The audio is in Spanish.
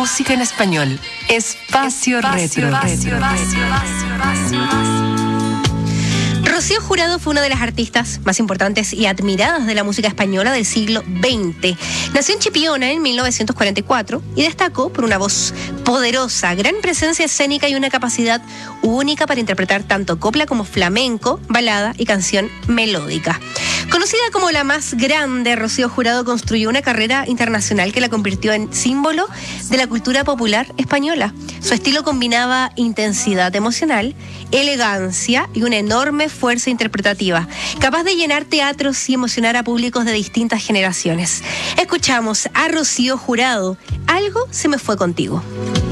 música en español. Espacio Retro. Rocío Jurado fue una de las artistas más importantes y admiradas de la música española del siglo XX. Nació en Chipiona en 1944 y destacó por una voz poderosa, gran presencia escénica y una capacidad única para interpretar tanto copla como flamenco, balada y canción melódica. Conocida como la más grande, Rocío Jurado construyó una carrera internacional que la convirtió en símbolo de la cultura popular española. Su estilo combinaba intensidad emocional, elegancia y una enorme fuerza interpretativa, capaz de llenar teatros y emocionar a públicos de distintas generaciones. Escuchamos a Rocío Jurado, Algo se me fue contigo.